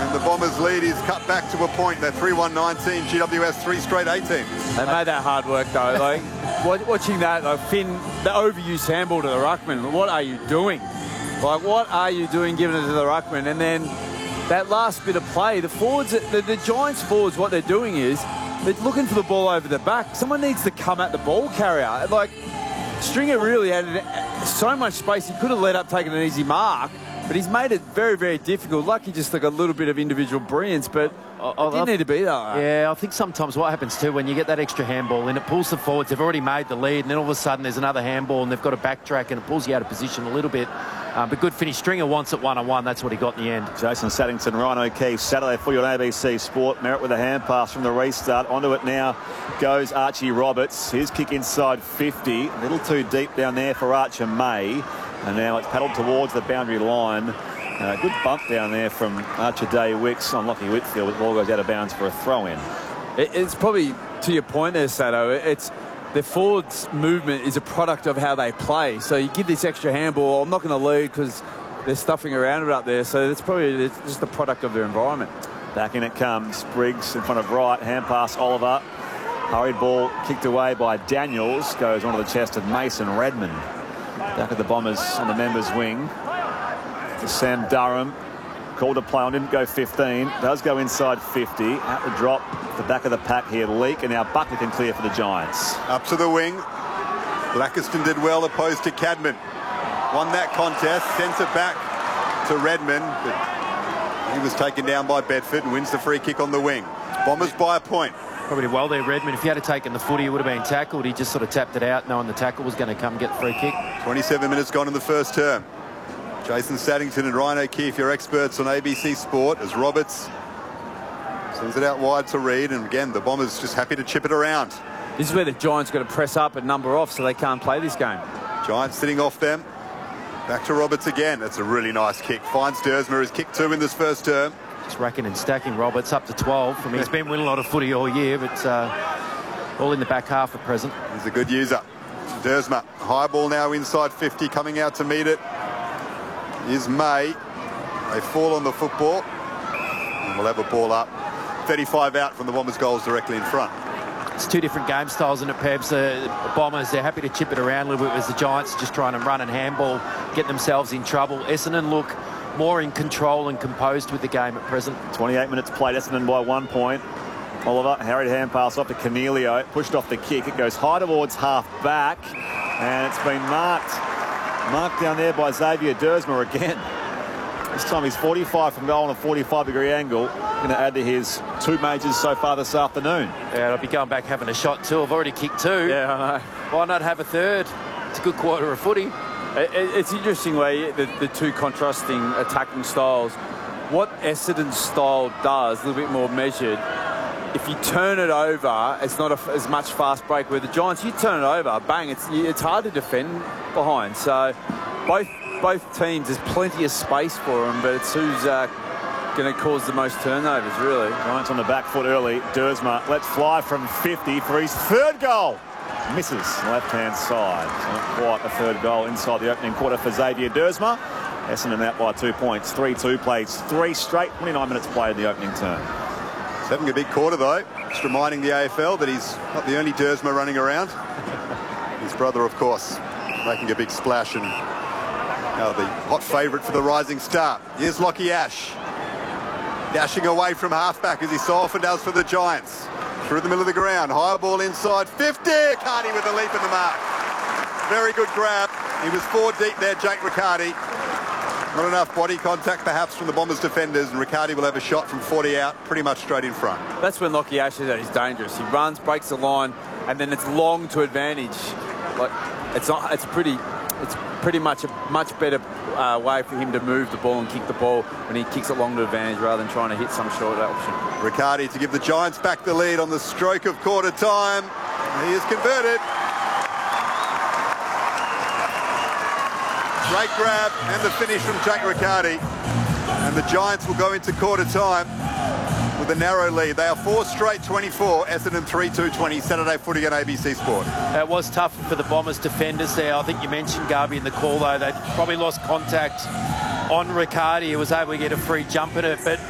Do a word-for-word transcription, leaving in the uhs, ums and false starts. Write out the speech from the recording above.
And the Bombers' lead is cut back to a point. They're three one nineteen, G W S three straight eighteen. They made that hard work, though. Like, watching that, like, Finn, the overused handball to the ruckman, what are you doing? Like, what are you doing giving it to the ruckman? And then that last bit of play, the forwards, the, the Giants forwards, what they're doing is they're looking for the ball over the back. Someone needs to come at the ball carrier. Like, Stringer really had so much space. He could have led up taking an easy mark, but he's made it very, very difficult. Lucky just like a little bit of individual brilliance, but I, I, didn't need to be that. Yeah, I think sometimes what happens too when you get that extra handball and it pulls the forwards, they've already made the lead, and then all of a sudden there's another handball and they've got to backtrack and it pulls you out of position a little bit. Um, but good finish. Stringer wants it one-on-one. That's what he got in the end. Jason Saddington, Ryan O'Keefe, Saturday footy on A B C Sport. Merritt with a hand pass from the restart. Onto it now goes Archie Roberts. His kick inside fifty. A little too deep down there for Archer May. And now it's paddled towards the boundary line. Uh, good bump down there from Archer Day Wicks on Lockie Whitfield, but the ball goes out of bounds for a throw-in. It, it's probably, to your point there, Sato, it's the forwards' movement is a product of how they play. So you give this extra handball, I'm not going to lead because they're stuffing around it up there. So it's probably it's just the product of their environment. Back in it comes. Briggs in front of right. Hand pass Oliver. Hurried ball kicked away by Daniels. Goes onto the chest of Mason Redman. Back at the Bombers on the members' wing. To Sam Durham. Called to play on, didn't go fifteen. Does go inside fifty. At the drop, the back of the pack here. Leak, and now Buckley can clear for the Giants. Up to the wing. Blackiston did well opposed to Cadman. Won that contest, sends it back to Redman. But he was taken down by Bedford and wins the free kick on the wing. Bombers by a point. Probably did well there, Redman. If he had taken the footy, he would have been tackled. He just sort of tapped it out, knowing the tackle was going to come get the free kick. twenty-seven minutes gone in the first term. Jason Saddington and Ryan O'Keefe, your experts on A B C Sport, as Roberts sends it out wide to Reid. And again, the Bombers just happy to chip it around. This is where the Giants got to press up and number off so they can't play this game. Giants sitting off them. Back to Roberts again. That's a really nice kick. Finds Dersma, his kick two in this first term. Just racking and stacking Roberts up to twelve. I mean, he's been winning a lot of footy all year, but uh, all in the back half at present. He's a good user. Dersma, high ball now inside fifty, coming out to meet it is May. They fall on the football. And we'll have a ball up. thirty-five out from the Bombers' goals directly in front. It's two different game styles in it, Pebs. The Bombers, they're happy to chip it around a little bit, as the Giants just trying to run and handball, get themselves in trouble. Essendon look more in control and composed with the game at present. twenty-eight minutes played, Essendon by one point. Oliver, harried hand pass off to Cornelio, pushed off the kick. It goes high towards half back, and it's been marked. Marked down there by Xavier Dersma again. This time he's forty-five from goal on a forty-five degree angle. Going to add to his two majors so far this afternoon. Yeah, I'll be going back having a shot too. I've already kicked two. Yeah, I know. Why not have a third? It's a good quarter of footy. It, it, it's interesting way the, the two contrasting attacking styles. What Essendon's style does, a little bit more measured. If you turn it over, it's not a, as much fast break. Where the Giants, you turn it over, bang, it's it's hard to defend behind. So both both teams, there's plenty of space for them, but it's who's uh, going to cause the most turnovers, really. Giants on the back foot early. Dersma lets fly from fifty for his third goal. Misses left-hand side. So not quite a third goal inside the opening quarter for Xavier Dersma. Essendon out by two points. three two plays, three straight, twenty-nine minutes played in the opening term. He's having a big quarter, though. Just reminding the A F L that he's not the only Dersma running around. His brother, of course, making a big splash and uh, the hot favourite for the Rising Star. Here's Lockie Ash. Dashing away from halfback as he so often does for the Giants. Through the middle of the ground. High ball inside fifty. Riccardi with a leap in the mark. Very good grab. He was four deep there, Jake Riccardi. Not enough body contact perhaps from the Bombers defenders, and Riccardi will have a shot from forty out, pretty much straight in front. That's when Lockie Ash is at his dangerous. He runs, breaks the line, and then it's long to advantage. Like it's not, it's pretty, it's pretty much a much better uh, way for him to move the ball and kick the ball when he kicks it long to advantage rather than trying to hit some short option. Riccardi to give the Giants back the lead on the stroke of quarter time. He is converted. Great grab and the finish from Jake Riccardi. And the Giants will go into quarter time with a narrow lead. They are four straight twenty-four, Essendon three two twenty, Saturday footy on A B C Sport. It was tough for the Bombers defenders there. I think you mentioned Garby in the call, though. They probably lost contact on Riccardi, who was able to get a free jump at it. But